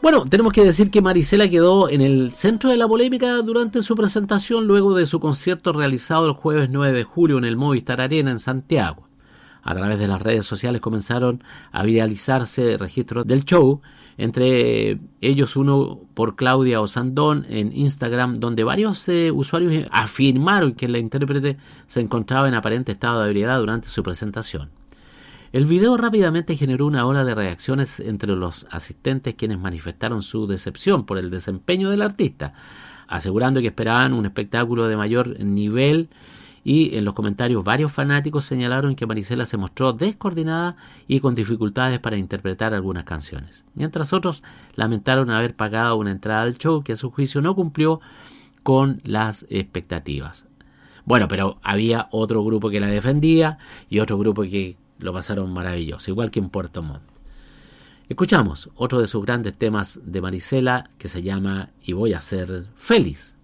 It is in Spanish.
Bueno, tenemos que decir que Marisela quedó en el centro de la polémica durante su presentación luego de su concierto realizado el jueves 9 de julio en el Movistar Arena en Santiago. A través de las redes sociales comenzaron a viralizarse registros del show, entre ellos uno por Claudia Osandón en Instagram, donde varios usuarios afirmaron que la intérprete se encontraba en aparente estado de ebriedad durante su presentación. El video rápidamente generó una ola de reacciones entre los asistentes, quienes manifestaron su decepción por el desempeño del artista, asegurando que esperaban un espectáculo de mayor nivel, y en los comentarios varios fanáticos señalaron que Marisela se mostró descoordinada y con dificultades para interpretar algunas canciones, mientras otros lamentaron haber pagado una entrada al show que a su juicio no cumplió con las expectativas. Bueno, pero había otro grupo que la defendía y otro grupo que lo pasaron maravilloso, igual que en Puerto Montt. Escuchamos otro de sus grandes temas de Marisela que se llama Y voy a ser feliz.